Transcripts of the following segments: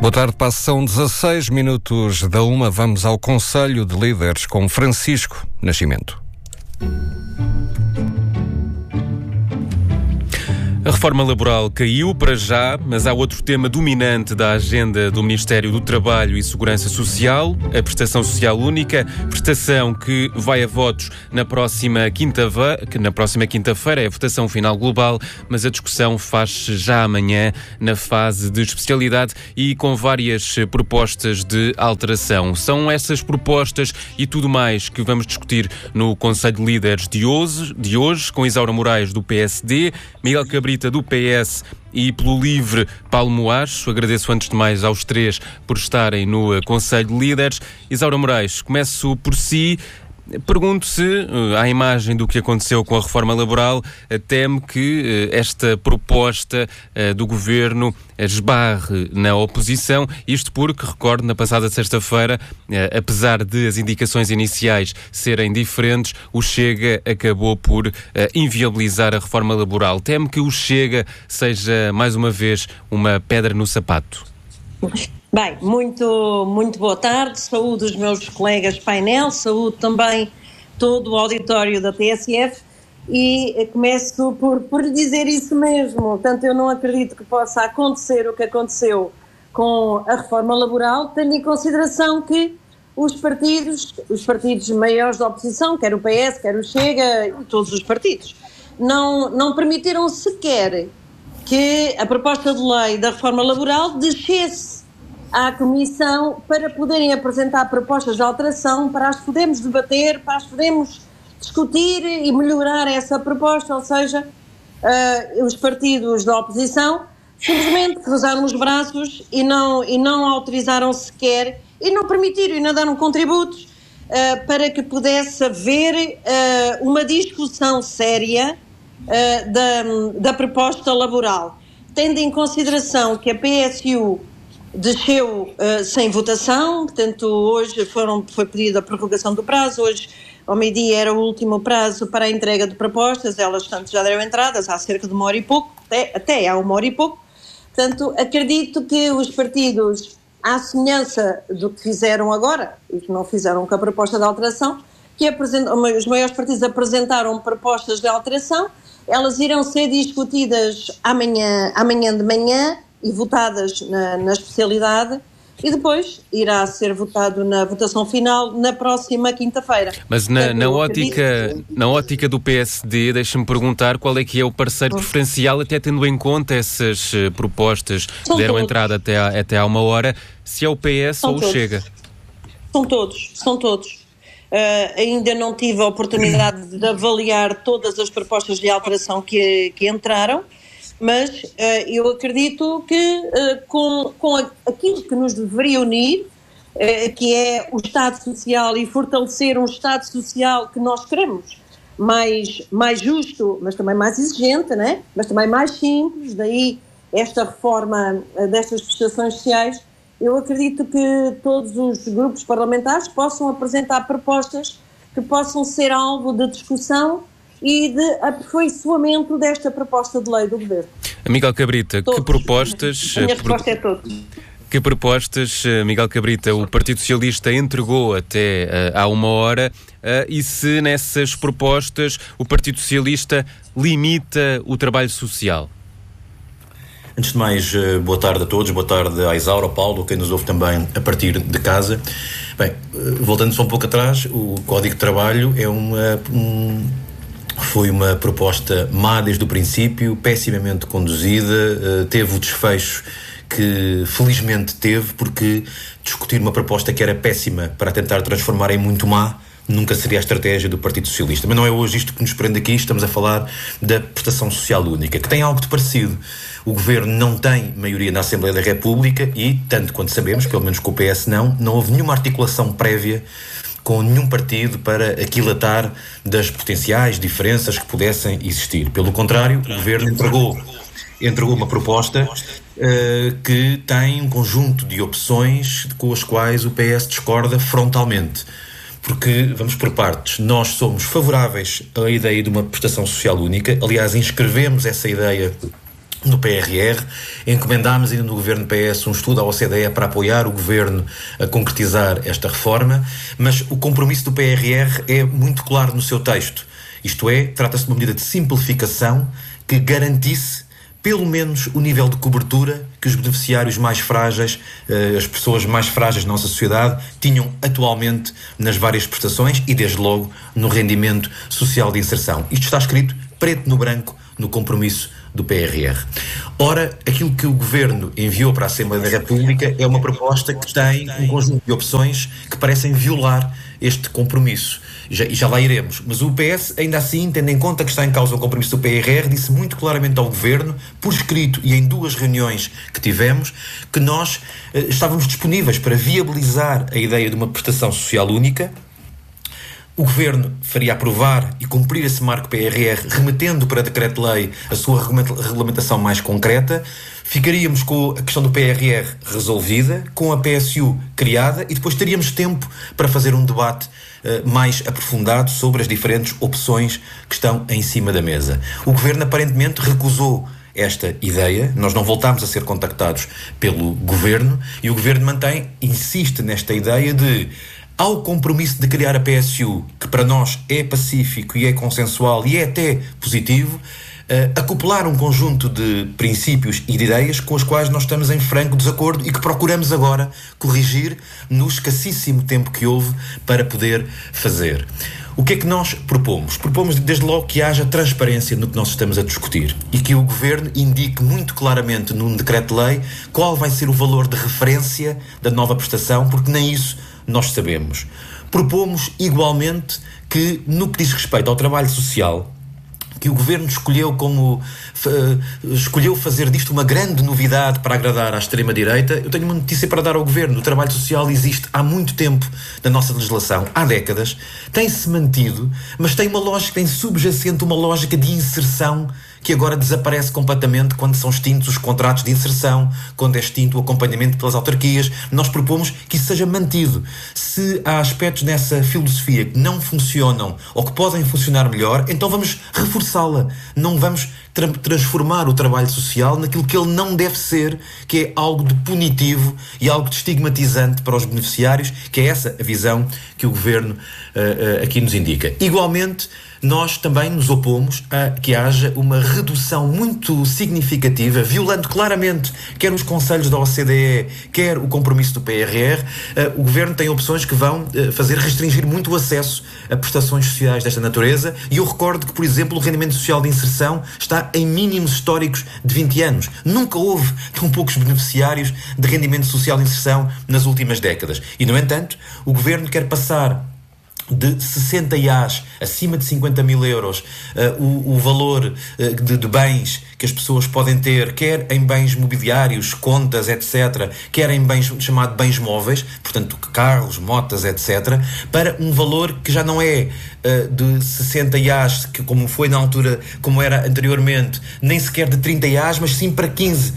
Boa tarde, passam 16 minutos da 1. Vamos ao Conselho de Líderes com Francisco Nascimento. A reforma laboral caiu para já, mas há outro tema dominante da agenda do Ministério do Trabalho e Segurança Social, a prestação social única, prestação que vai a votos na próxima quinta-feira, é a votação final global, mas a discussão faz-se já amanhã na fase de especialidade e com várias propostas de alteração. São essas propostas e tudo mais que vamos discutir no Conselho de Líderes de hoje, com Isaura Moraes do PSD, Miguel Cabrita do PS e pelo LIVRE Paulo Moacho. Agradeço antes de mais aos três por estarem no Conselho de Líderes. Isaura Moraes, começo por si. Pergunto se, à imagem do que aconteceu com a reforma laboral, teme que esta proposta do Governo esbarre na oposição, isto porque, recordo, na passada sexta-feira, apesar de as indicações iniciais serem diferentes, o Chega acabou por inviabilizar a reforma laboral. Teme que o Chega seja, mais uma vez, uma pedra no sapato? Bem, muito boa tarde, saúdo os meus colegas de painel, saúdo também todo o auditório da TSF e começo por lhe dizer isso mesmo. Portanto, eu não acredito que possa acontecer o que aconteceu com a reforma laboral, tendo em consideração que os partidos maiores da oposição, quer o PS, quer o Chega e todos os partidos, não permitiram sequer que a proposta de lei da reforma laboral descesse à Comissão para poderem apresentar propostas de alteração, para as podermos debater, para as podermos discutir e melhorar essa proposta. Ou seja, os partidos da oposição simplesmente cruzaram os braços e não autorizaram sequer, e não permitiram, e não deram contributos para que pudesse haver uma discussão séria da proposta laboral, tendo em consideração que a PSU desceu sem votação. Portanto, hoje foi pedida a prorrogação do prazo, hoje ao meio-dia era o último prazo para a entrega de propostas, elas tanto já deram entradas há cerca de uma hora e pouco, até há uma hora e pouco. Portanto, acredito que os partidos, à semelhança do que fizeram agora, e que não fizeram com a proposta de alteração, os maiores partidos apresentaram propostas de alteração, elas irão ser discutidas amanhã de manhã e votadas na especialidade, e depois irá ser votado na votação final na próxima quinta-feira. Mas na ótica do PSD, deixa-me perguntar qual é que é o parceiro preferencial, até tendo em conta essas propostas que deram entrada até há uma hora, se é o PS ou o Chega? São todos. Ainda não tive a oportunidade de avaliar todas as propostas de alteração que entraram, mas eu acredito que com aquilo que nos deveria unir, que é o Estado Social e fortalecer um Estado Social que nós queremos, mais justo, mas também mais exigente, né? Mas também mais simples, daí esta reforma destas prestações sociais. Eu acredito que todos os grupos parlamentares possam apresentar propostas que possam ser alvo de discussão e de aperfeiçoamento desta proposta de lei do Governo. Miguel Cabrita, todos. Que propostas... A minha resposta é todos. Que propostas, Miguel Cabrita, o Partido Socialista entregou até há uma hora e se nessas propostas o Partido Socialista limita o trabalho social? Antes de mais, boa tarde a todos, boa tarde à Isaura, ao Paulo, quem nos ouve também a partir de casa. Bem, voltando só um pouco atrás, o Código de Trabalho é foi uma proposta má desde o princípio, pessimamente conduzida, teve o desfecho que felizmente teve, porque discutir uma proposta que era péssima para tentar transformar em muito má nunca seria a estratégia do Partido Socialista. Mas não é hoje isto que nos prende aqui, estamos a falar da prestação social única, que tem algo de parecido. O Governo não tem maioria na Assembleia da República e, tanto quanto sabemos, pelo menos com o PS não houve nenhuma articulação prévia com nenhum partido para aquilatar das potenciais diferenças que pudessem existir. Pelo contrário, o Governo entregou uma proposta que tem um conjunto de opções com as quais o PS discorda frontalmente. Porque, vamos por partes, nós somos favoráveis à ideia de uma prestação social única. Aliás, inscrevemos essa ideia no PRR. Encomendámos ainda no governo PS um estudo à OCDE para apoiar o governo a concretizar esta reforma, mas o compromisso do PRR é muito claro no seu texto. Isto é, trata-se de uma medida de simplificação que garantisse pelo menos o nível de cobertura que os beneficiários mais frágeis, as pessoas mais frágeis da nossa sociedade, tinham atualmente nas várias prestações e, desde logo, no rendimento social de inserção. Isto está escrito preto no branco no compromisso do PRR. Ora, aquilo que o Governo enviou para a Assembleia da República é uma proposta que tem um conjunto de opções que parecem violar este compromisso. E já lá iremos. Mas o PS, ainda assim, tendo em conta que está em causa o compromisso do PRR, disse muito claramente ao Governo, por escrito e em 2 reuniões que tivemos, que nós estávamos disponíveis para viabilizar a ideia de uma prestação social única. O Governo faria aprovar e cumprir esse marco PRR, remetendo para decreto-lei a sua regulamentação mais concreta. Ficaríamos com a questão do PRR resolvida, com a PSU criada, e depois teríamos tempo para fazer um debate mais aprofundado sobre as diferentes opções que estão em cima da mesa. O Governo aparentemente recusou esta ideia, nós não voltámos a ser contactados pelo Governo, e o Governo insiste nesta ideia de, ao compromisso de criar a PSU, que para nós é pacífico e é consensual e é até positivo, acoplar um conjunto de princípios e de ideias com as quais nós estamos em franco desacordo e que procuramos agora corrigir no escassíssimo tempo que houve para poder fazer. O que é que nós propomos? Propomos, desde logo, que haja transparência no que nós estamos a discutir e que o Governo indique muito claramente num decreto-lei qual vai ser o valor de referência da nova prestação, porque nem isso nós sabemos. Propomos, igualmente, que, no que diz respeito ao trabalho social, que o Governo escolheu fazer disto uma grande novidade para agradar à extrema-direita. Eu tenho uma notícia para dar ao Governo. O trabalho social existe há muito tempo na nossa legislação, há décadas, tem-se mantido, mas tem uma lógica, tem subjacente uma lógica de inserção que agora desaparece completamente quando são extintos os contratos de inserção, quando é extinto o acompanhamento pelas autarquias. Nós propomos que isso seja mantido. Se há aspectos nessa filosofia que não funcionam ou que podem funcionar melhor, então vamos reforçá-la. Não vamos transformar o trabalho social naquilo que ele não deve ser, que é algo de punitivo e algo de estigmatizante para os beneficiários, que é essa a visão que o Governo aqui nos indica. Igualmente, nós também nos opomos a que haja uma redução muito significativa, violando claramente quer os conselhos da OCDE, quer o compromisso do PRR. O Governo tem opções que vão fazer restringir muito o acesso a prestações sociais desta natureza, e eu recordo que, por exemplo, o rendimento social de inserção está em mínimos históricos de 20 anos. Nunca houve tão poucos beneficiários de rendimento social de inserção nas últimas décadas. E, no entanto, o Governo quer passar de 60 IAs, acima de 50 mil euros, o valor de bens que as pessoas podem ter, quer em bens mobiliários, contas, etc., quer em bens chamado bens móveis, portanto carros, motas, etc., para um valor que já não é de 60 IAs, que como foi na altura, como era anteriormente, nem sequer de 30 IAs, mas sim para 15,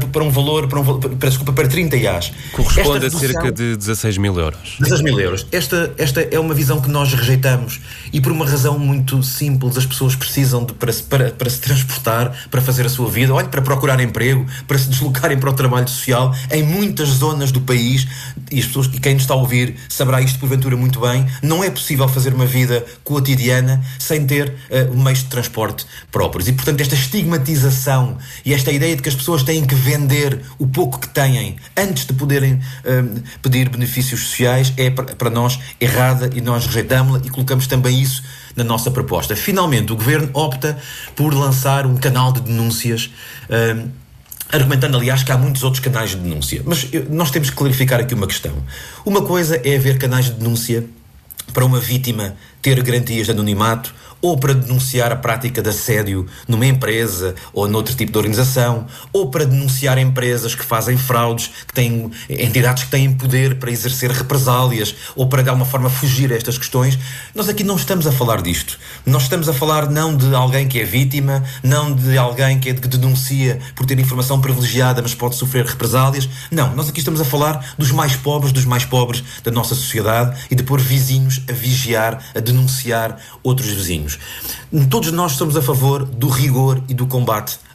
para 30 IAs. Corresponde a cerca de 16 mil euros. 16 mil euros. Esta é uma visão que nós rejeitamos, e por uma razão muito simples. As pessoas precisam para se transportar, para fazer a sua vida, para procurar emprego, para se deslocarem para o trabalho social em muitas zonas do país, e quem nos está a ouvir saberá isto porventura muito bem. Não é possível fazer uma vida cotidiana sem ter meios de transporte próprios, e portanto esta estigmatização e esta ideia de que as pessoas têm que vender o pouco que têm antes de poderem pedir benefícios sociais é para nós errada, e nós rejeitamos-la e colocamos também isso na nossa proposta. Finalmente, o Governo opta por lançar um canal de denúncias, argumentando, aliás, que há muitos outros canais de denúncia. Mas nós temos que clarificar aqui uma questão. Uma coisa é haver canais de denúncia para uma vítima ter garantias de anonimato, ou para denunciar a prática de assédio numa empresa ou noutro tipo de organização, ou para denunciar empresas que fazem fraudes, que têm entidades que têm poder para exercer represálias, ou para de alguma forma fugir a estas questões. Nós aqui não estamos a falar disto. Nós estamos a falar não de alguém que é vítima, não de alguém que denuncia por ter informação privilegiada, mas pode sofrer represálias. Não, nós aqui estamos a falar dos mais pobres da nossa sociedade, e de pôr vizinhos a vigiar, a denunciar outros vizinhos. Todos nós somos a favor do rigor e do combate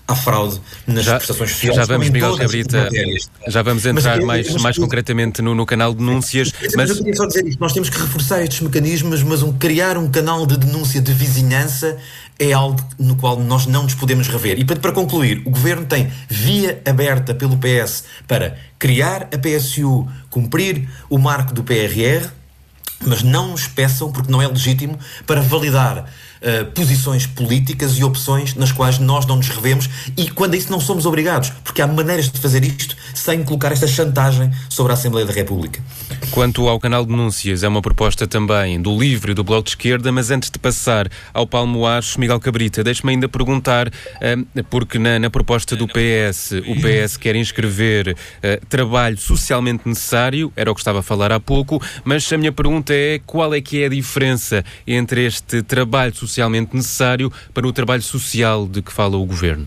à fraude nas prestações sociais. Já vamos, Miguel Cabrita, já vamos entrar mais concretamente no canal de denúncias. Mas eu queria só dizer isto, nós temos que reforçar estes mecanismos, mas criar um canal de denúncia de vizinhança é algo no qual nós não nos podemos rever. E para concluir, o Governo tem via aberta pelo PS para criar a PSU, cumprir o marco do PRR, mas não nos peçam, porque não é legítimo, para validar posições políticas e opções nas quais nós não nos revemos, e quando a isso não somos obrigados, porque há maneiras de fazer isto sem colocar esta chantagem sobre a Assembleia da República. Quanto ao canal de denúncias, é uma proposta também do LIVRE e do Bloco de Esquerda, mas antes de passar ao Palmo-Aço, Miguel Cabrita, deixe-me ainda perguntar, porque na proposta do PS, o PS quer inscrever trabalho socialmente necessário, era o que estava a falar há pouco, mas a minha pergunta é qual é que é a diferença entre este trabalho socialmente necessário para o trabalho social de que fala o Governo?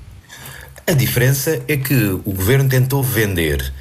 A diferença é que o Governo tentou vender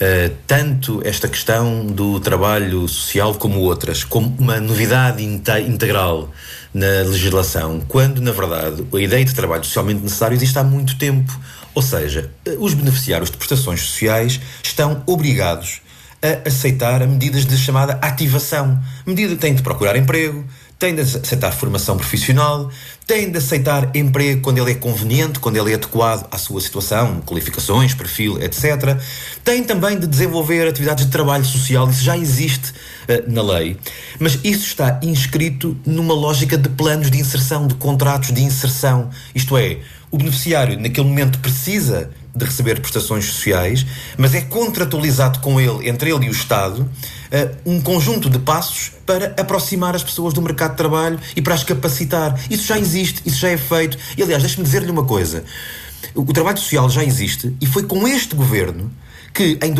tanto esta questão do trabalho social como outras, como uma novidade integral na legislação, quando, na verdade, a ideia de trabalho socialmente necessário existe há muito tempo. Ou seja, os beneficiários de prestações sociais estão obrigados a aceitar medidas de chamada ativação. Medida têm de procurar emprego, têm de aceitar formação profissional, têm de aceitar emprego quando ele é conveniente, quando ele é adequado à sua situação, qualificações, perfil, etc. Têm também de desenvolver atividades de trabalho social, isso já existe na lei, mas isso está inscrito numa lógica de planos de inserção, de contratos de inserção. Isto é, o beneficiário naquele momento precisa de receber prestações sociais, mas é contratualizado com ele, entre ele e o Estado, um conjunto de passos para aproximar as pessoas do mercado de trabalho e para as capacitar. Isso já existe, isso já é feito. E, aliás, deixe-me dizer-lhe uma coisa. O trabalho social já existe e foi com este Governo que, em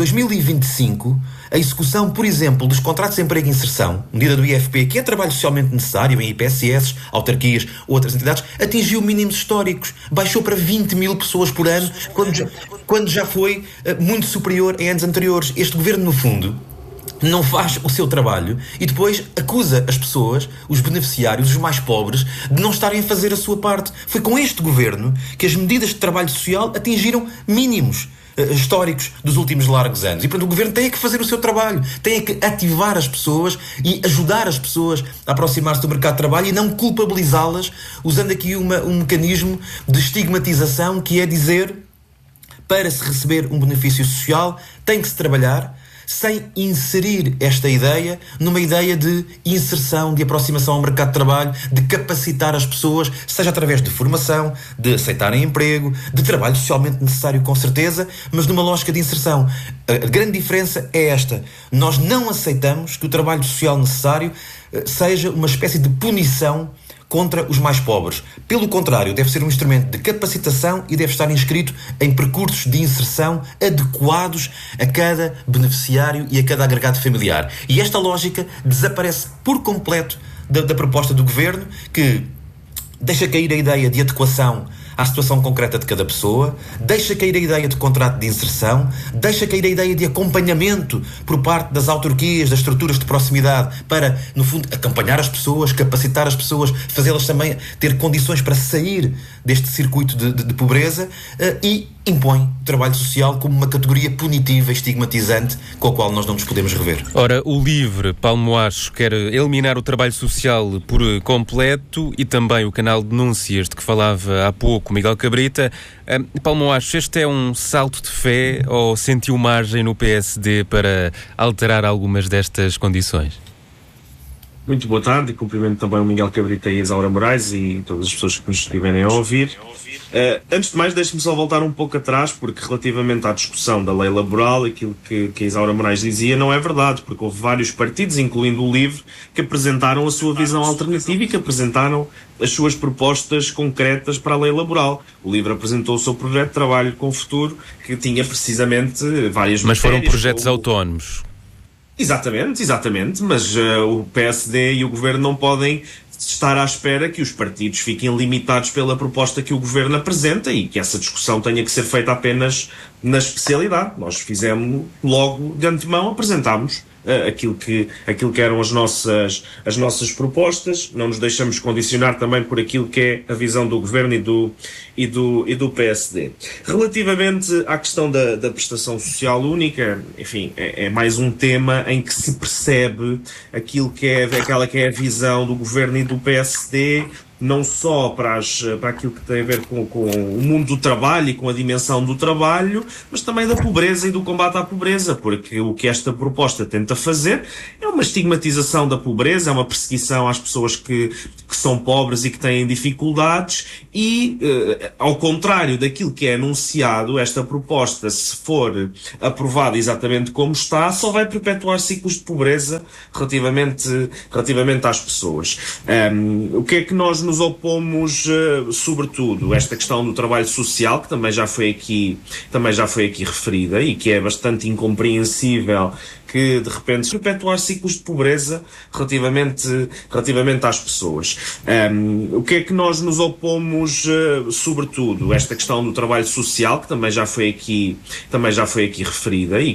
2025, a execução, por exemplo, dos contratos de emprego e inserção, medida do IFP, que é trabalho socialmente necessário em IPSS, autarquias, outras entidades, atingiu mínimos históricos. Baixou para 20 mil pessoas por ano, quando já foi muito superior em anos anteriores. Este Governo, no fundo, não faz o seu trabalho e depois acusa as pessoas, os beneficiários, os mais pobres, de não estarem a fazer a sua parte. Foi com este Governo que as medidas de trabalho social atingiram mínimos históricos dos últimos largos anos. E, portanto, o Governo tem que fazer o seu trabalho, tem que ativar as pessoas e ajudar as pessoas a aproximar-se do mercado de trabalho e não culpabilizá-las, usando aqui um mecanismo de estigmatização, que é dizer, para se receber um benefício social tem que se trabalhar, sem inserir esta ideia numa ideia de inserção, de aproximação ao mercado de trabalho, de capacitar as pessoas, seja através de formação, de aceitarem emprego, de trabalho socialmente necessário, com certeza, mas numa lógica de inserção. A grande diferença é esta. Nós não aceitamos que o trabalho social necessário seja uma espécie de punição contra os mais pobres. Pelo contrário, deve ser um instrumento de capacitação e deve estar inscrito em percursos de inserção adequados a cada beneficiário e a cada agregado familiar. E esta lógica desaparece por completo da proposta do Governo, que deixa cair a ideia de adequação à situação concreta de cada pessoa, deixa cair a ideia de contrato de inserção, deixa cair a ideia de acompanhamento por parte das autarquias, das estruturas de proximidade, para, no fundo, acompanhar as pessoas, capacitar as pessoas, fazê-las também ter condições para sair deste circuito de pobreza, e impõe o trabalho social como uma categoria punitiva e estigmatizante com a qual nós não nos podemos rever. Ora, o LIVRE, Palmo-Aço, quer eliminar o trabalho social por completo e também o canal de denúncias de que falava há pouco Miguel Cabrita. Palmo-Aço, este é um salto de fé ou sentiu margem no PSD para alterar algumas destas condições? Muito boa tarde e cumprimento também o Miguel Cabrita e a Isaura Moraes e todas as pessoas que nos estiverem a ouvir. Antes de mais, deixe-me só voltar um pouco atrás, porque relativamente à discussão da lei laboral, aquilo que a Isaura Moraes dizia não é verdade, porque houve vários partidos, incluindo o LIVRE, que apresentaram a sua visão alternativa e que apresentaram as suas propostas concretas para a lei laboral. O LIVRE apresentou o seu projeto de trabalho com o futuro, que tinha precisamente várias matérias. Mas foram projetos autónomos. Exatamente, mas o PSD e o Governo não podem estar à espera que os partidos fiquem limitados pela proposta que o Governo apresenta e que essa discussão tenha que ser feita apenas na especialidade. Nós fizemos logo de antemão, apresentámos aquilo que eram as nossas propostas, não nos deixamos condicionar também por aquilo que é a visão do Governo e do PSD. Relativamente à questão da prestação social única, enfim, é mais um tema em que se percebe aquela que é a visão do Governo e do PSD, não só para aquilo que tem a ver com o mundo do trabalho e com a dimensão do trabalho, mas também da pobreza e do combate à pobreza, porque o que esta proposta tenta fazer é uma estigmatização da pobreza, é uma perseguição às pessoas que são pobres e que têm dificuldades e, ao contrário daquilo que é anunciado, esta proposta, se for aprovada exatamente como está, só vai perpetuar ciclos de pobreza relativamente às pessoas. O que é que nós nos opomos, sobretudo, esta questão do trabalho social, que também já foi aqui referida e que é bastante incompreensível que de repente perpetuar ciclos de pobreza relativamente às pessoas. O que é que nós nos opomos, sobretudo, esta questão do trabalho social, que também já foi aqui referida e